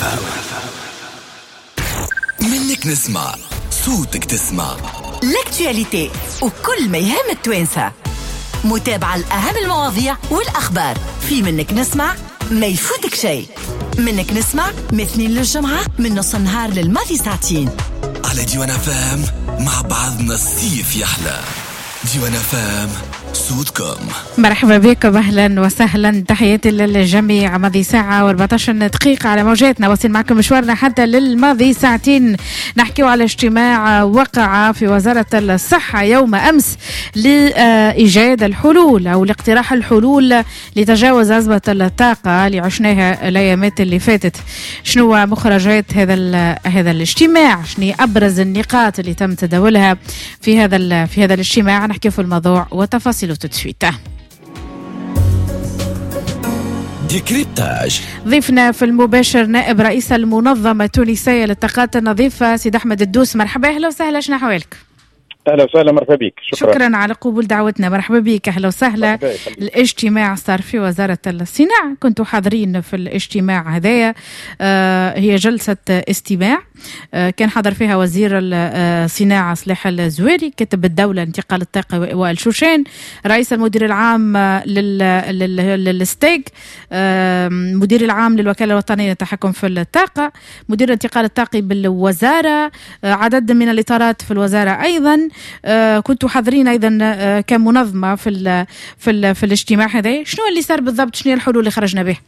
منك نسمع صوتك تسمع لاكتواليتي وكل ما يهم التوانسة، متابعة الأهم المواضيع والأخبار في منك نسمع، ما يفوتك شيء. منك نسمع مثنين للجمعة من نص النهار للماضي ساعتين على ديوان فام. مع بعضنا الصيف يحلى. ديوان فام صوتكم. مرحبا بكم، اهلا وسهلا، تحياتي للجميع. ماضي ساعة و14 دقيقة على موجاتنا، واصل معكم مشوارنا حتى للماضي ساعتين. نحكيو على اجتماع وقع في وزارة الصحة يوم أمس لإيجاد الحلول أو لاقتراح الحلول لتجاوز أزمة الطاقة اللي عشناها الأيامات اللي فاتت. شنو مخرجات هذا الاجتماع؟ شنو أبرز النقاط اللي تم تداولها في هذا الاجتماع؟ نحكي في الموضوع وتفاصيله تدسويته. ديكريبتاج. ضيفنا في المباشر نائب رئيس المنظمة التونسية للطاقات النظيفة سيد أحمد الدوس. مرحبا، أهلا وسهلا، شنو أحوالك؟ أهلا وسهلا، مرحبا بك. شكرا على قبول دعوتنا. مرحبا بك، أهلا وسهلا. الاجتماع صار في وزارة الصناعة، كنتوا حاضرين في الاجتماع هذايا. هي جلسة استماع كان حضر فيها وزير الصناعة صلاح الزويري، كاتب الدولة انتقال الطاقة وائل شوشان، رئيس المدير العام للستيك، مدير العام للوكالة الوطنية للتحكم في الطاقة، مدير الانتقال الطاقي بالوزارة، عدد من الإطارات في الوزارة أيضا. كنتوا حاضرين أيضا كمنظمة في الاجتماع هذا. شنو اللي صار بالضبط؟ شنو الحلول اللي خرجنا به؟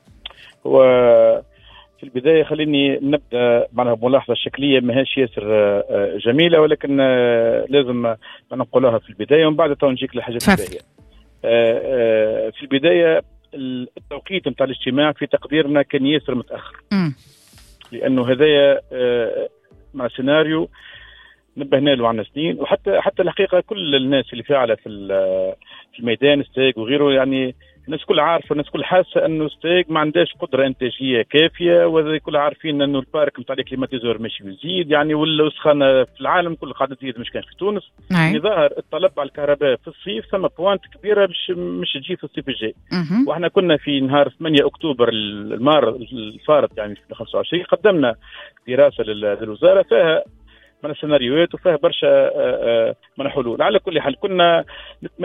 في البداية خليني نبدأ معنا بملاحظة شكلية ماهيش ياسر جميلة، ولكن لازم نقولها في البداية ومن بعد نجيك لحاجات البداية. في البداية التوقيت نتاع الاجتماع في تقديرنا كان ياسر متأخر، لأنه هذايا مع سيناريو نبهنا له عنا سنين، وحتى الحقيقة كل الناس اللي فاعلة في الميدان ستيك وغيره، يعني الناس كل عارفة، الناس كل حاسة انه ستيك ما عندهاش قدرة انتاجية كافية، وهذا كل عارفين انه البارك نتاع الكليماتيزور ماشي يزيد، يعني والسخانة في العالم كل قاعدة تزيد، مش كان في تونس. يعني ظهر الطلب على الكهرباء في الصيف ثم بوانت كبيرة مش تجي في الصيف الجاي. واحنا كنا في نهار 8 اكتوبر الفارط، يعني في 25 قدمنا دراسة للوزارة فيها من السيناريوهات وفيها برشا من حلول. على كل حال كنا